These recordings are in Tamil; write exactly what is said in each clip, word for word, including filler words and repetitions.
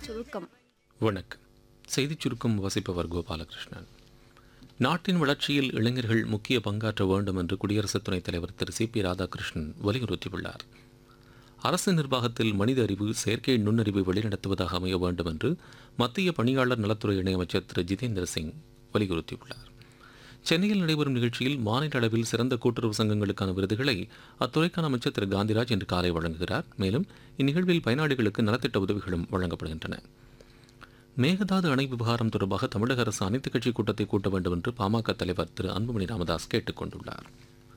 சுருக்கம். வணக்கம். செய்திச் சுருக்கம் வாசிப்பவர் கோபாலகிருஷ்ணன். நாட்டின் வளர்ச்சியில் இளைஞர்கள் முக்கிய பங்காற்ற வேண்டும் என்று குடியரசு துணைத் தலைவர் திரு சி பி ராதாகிருஷ்ணன் வலியுறுத்தியுள்ளார். அரசு நிர்வாகத்தில் மனித அறிவு செயற்கை நுண்ணறிவை வழிநடத்துவதாக அமைய வேண்டும் என்று மத்திய பணியாளர் நலத்துறை இணையமைச்சர் திரு ஜிதேந்திர சிங் வலியுறுத்தியுள்ளார். சென்னையில் நடைபெறும் நிகழ்ச்சியில் மாநில அளவில் சிறந்த கூட்டுறவு சங்கங்களுக்கான விருதுகளை அத்துறைக்கான அமைச்சர் திரு காந்திராஜ் இன்று காலை வழங்குகிறார். மேலும் இந்நிகழ்வில் பயனாளிகளுக்கு நலத்திட்ட உதவிகளும் வழங்கப்படுகின்றன. மேகதாது அணை விவகாரம் தொடர்பாக தமிழக அரசு அனைத்துக் கட்சி கூட்டத்தை கூட்ட வேண்டும் என்று பாமக தலைவர் திரு அன்புமணி ராமதாஸ் கேட்டுக் கொண்டுள்ளார்.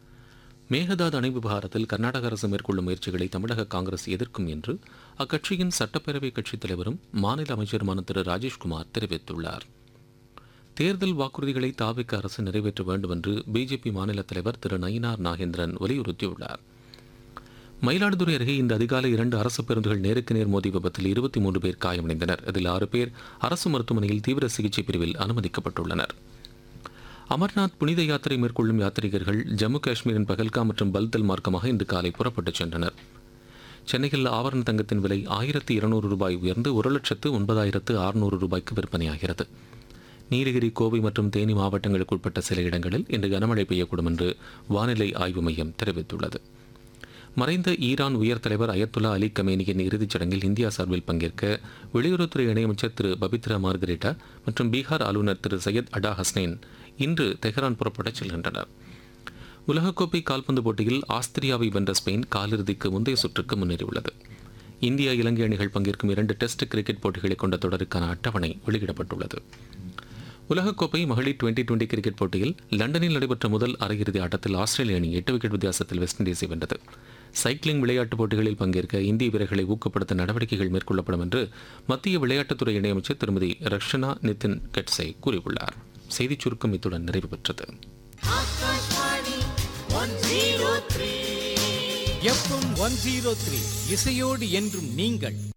மேகதாது அணை விவகாரத்தில் கர்நாடக அரசு மேற்கொள்ளும் முயற்சிகளை தமிழக காங்கிரஸ் எதிர்க்கும் என்று அக்கட்சியின் சட்டப்பேரவை கட்சித் தலைவரும் மாநில அமைச்சருமான திரு ராஜேஷ்குமார் தெரிவித்துள்ளார். தேர்தல் வாக்குறுதிகளை தாவிக்க அரசு நிறைவேற்ற வேண்டும் என்று பிஜேபி மாநில தலைவர் திரு நயினார் நாகேந்திரன் வலியுறுத்தியுள்ளார். மயிலாடுதுறை அருகே இந்த அதிகாலை இரண்டு அரசு பேருந்துகள் நேருக்கு நேர் மோதி விபத்தில் இருபத்தி மூன்று பேர் காயமடைந்தனர். இதில் ஆறு பேர் அரசு மருத்துவமனையில் தீவிர சிகிச்சை பிரிவில் அனுமதிக்கப்பட்டுள்ளனர். அமர்நாத் புனித யாத்திரை மேற்கொள்ளும் யாத்ரீகர்கள் ஜம்மு காஷ்மீரின் பகல்காம் மற்றும் பல்தல் மார்க்கமாக இன்று காலை புறப்பட்டுச் சென்றனர். சென்னையில் ஆபரண தங்கத்தின் விலை ஆயிரத்தி இருநூறு ரூபாய் உயர்ந்து ஒரு லட்சத்து ஒன்பதாயிரத்து அறுநூறு ரூபாய்க்கு விற்பனையாகிறது. நீலகிரி, கோவை மற்றும் தேனி மாவட்டங்களுக்கு உட்பட்ட சில இடங்களில் இன்று கனமழை பெய்யக்கூடும் என்று வானிலை ஆய்வு மையம் தெரிவித்துள்ளது. மறைந்த ஈரான் உயர் தலைவர் அயத்துல்லா அலி கமேனியின் இறுதிச் சடங்கில் இந்தியா சார்பில் பங்கேற்க வெளியுறவுத்துறை இணையமைச்சர் திரு பபித்ரா மார்கரேட்டா மற்றும் பீகார் ஆளுநர் திரு சையத் அடா ஹஸ்னைன் இன்று தெஹ்ரான் புறப்படச் செல்கின்றனர். உலகக்கோப்பை கால்பந்து போட்டியில் ஆஸ்திரியாவை வென்ற ஸ்பெயின் காலிறுதிக்கு முந்தைய சுற்றுக்கு முன்னேறியுள்ளது. இந்தியா இலங்கை அணிகள் பங்கேற்கும் இரண்டு டெஸ்ட் கிரிக்கெட் போட்டிகளை கொண்ட தொடருக்கான அட்டவணை வெளியிடப்பட்டுள்ளது. உலகக்கோப்பை மகளிர் டுவெண்டி டுவெண்டி கிரிக்கெட் போட்டியில் லண்டனில் நடைபெற்ற முதல் அரையிறுதி ஆட்டத்தில் ஆஸ்திரேலிய அணி எட்டு விக்கெட் வித்தியாசத்தில் வெஸ்ட் இண்டீஸை வென்றது. சைக்கிளிங் விளையாட்டுப் போட்டிகளில் பங்கேற்க இந்திய வீரர்களை ஊக்கப்படுத்த நடவடிக்கைகள் மேற்கொள்ளப்படும் என்று மத்திய விளையாட்டுத்துறை இணையமைச்சர் திருமதி ரக்ஷனா நிதின் கட்சே கூறியுள்ளார். செய்திச் சுருக்கம் இத்துடன் நிறைவு பெற்றது. எஃப்எம் ஒன் ஜீரோ த்ரீ இசையோடு என்றும் நீங்கள்